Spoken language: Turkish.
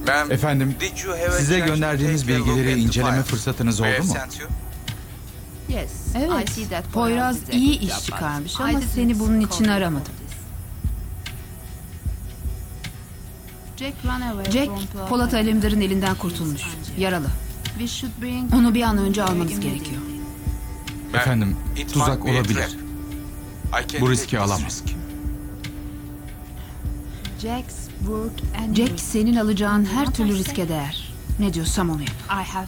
Efendim, size gönderdiğimiz bilgileri inceleme fırsatınız oldu mu? Evet, Poyraz iyi iş çıkarmış ama seni bunun için aramadım. Jack, Polat Alemdar'ın elinden kurtulmuş, yaralı. Onu bir an önce almanız gerekiyor. Efendim, tuzak olabilir. Bu riski alamam. Jack, senin alacağın her türlü riske değer. Ne diyorsam onu yap.